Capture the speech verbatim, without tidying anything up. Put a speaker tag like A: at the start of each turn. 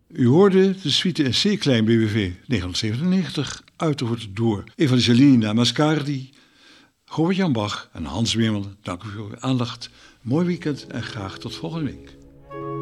A: U hoorde de suite in C-klein B W V negentienhonderdzevenennegentig, uitgevoerd door Evangelina Mascardi, Robert-Jan Bach en Hans Weerman. Dank u voor uw aandacht. Mooi weekend en graag tot volgende week.